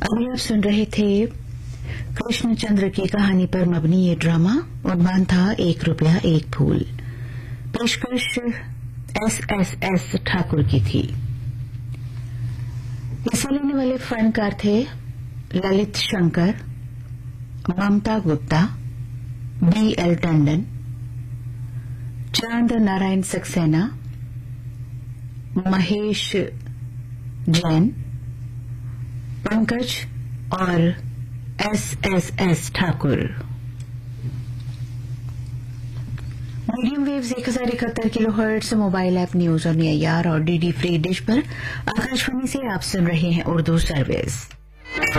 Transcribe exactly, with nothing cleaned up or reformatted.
अभी आप सुन रहे थे कृष्णचंद्र की कहानी पर मबनी ये ड्रामा। उन्वान था एक रुपया एक फूल। पेशकश एस एस एस ठाकुर की थी। हिस्सा लेने वाले फनकार थे ललित शंकर, ममता गुप्ता, बी एल टंडन, चांद नारायण सक्सेना, महेश जैन, पंकज और S S S Thakur. Medium waves एक हजार इकहत्तर kilo hertz, mobile app news और न्यूयार और डीडी फ्री डिश पर आकाशवाणी से आप सुन रहे हैं उर्दू सर्विस।